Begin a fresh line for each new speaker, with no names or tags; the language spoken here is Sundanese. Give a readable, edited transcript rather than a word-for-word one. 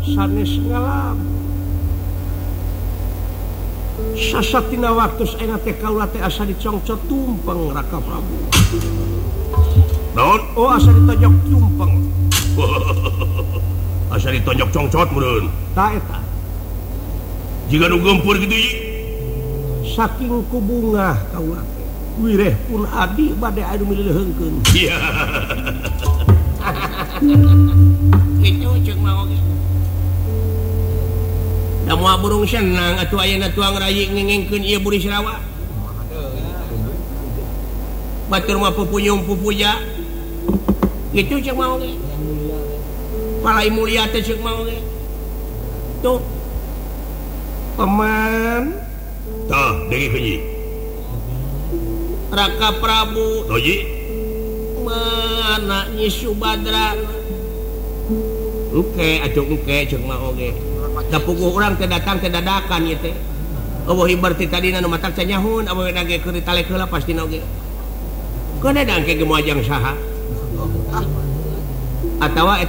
sanes ngalam sasatina waktu ayeuna teh kaula teh asa dicongcot tumpeng Raka Prabu.
Naon?
Oh asa ditojok tumpeng.
Asa ditojok congcot meureun.
Tah eta.
Jiga nu gempur kitu ieu.
Saking kubungah kaula teh. Wireh pun adi bade anu mileuheungkeun.
Iya.
Kitu ceuk mah oge. Da moal burung senang atuh ayeuna tuang rayi ngengengkeun ieu Buri Sirawa. Batur mah pupuyung pupuja. Kitu ceuk mah oge. Palai mulia teh ceuk mah oge. Tuh.
Paman.
Tah, deui heuji.
Raka Prabu
Toji.
mana Nyi Subadra. Engke atuh engke ceuk mah oge. Da puguh urang teh datang teh dadakan ieu teh. Eueuh hibar ti tadina nu matak canyahun awewe dage keur ditalek heula pastina oge. Kone dangke ge moajang saha? Atawa